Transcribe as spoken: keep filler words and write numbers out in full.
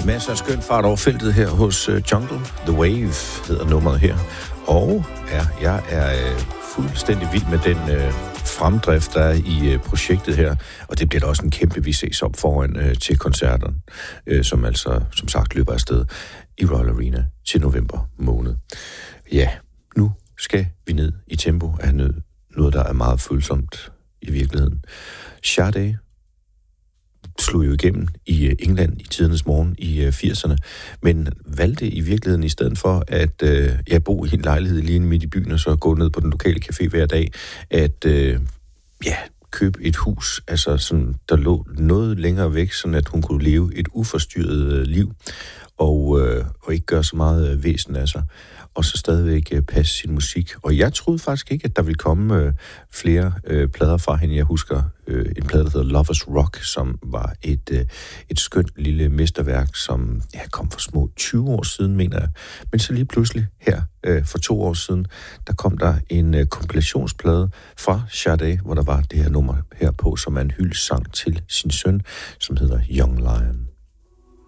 Masser af skøn fart over feltet her hos uh, Jungle. The Wave hedder nummeret her. Og ja, jeg er uh, fuldstændig vild med den uh, fremdrift, der er i uh, projektet her. Og det bliver da også en kæmpe, vi ses op foran uh, til koncerterne, uh, som altså, som sagt, løber afsted i Royal Arena til november måned. Ja, nu skal vi ned i tempo af noget, der er meget følsomt i virkeligheden. Sade slog jo igennem i England i tidernes morgen i firserne, men valgte i virkeligheden i stedet for at øh, ja, bo i en lejlighed lige midt i byen og så gå ned på den lokale café hver dag, at øh, ja, købe et hus, altså sådan, der lå noget længere væk, sådan at hun kunne leve et uforstyrret øh, liv og, øh, og ikke gøre så meget øh, væsen af sig, og så stadigvæk øh, passe sin musik. Og jeg troede faktisk ikke, at der ville komme øh, flere øh, plader fra hende. Jeg husker øh, en plade, der hedder Lovers Rock, som var et, øh, et skønt lille mesterværk, som ja, kom for små tyve år siden, mener jeg. Men så lige pludselig her, øh, for to år siden, der kom der en øh, kompilationsplade fra Sade, hvor der var det her nummer her på, som er en hyldesang til sin søn, som hedder Young Lion.